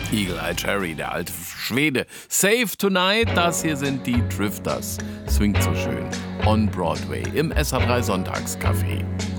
Eagle Eye Cherry, der alte Schwede. Save Tonight, das hier sind die Drifters. Swingt so schön. On Broadway im SA3 Sonntagscafé.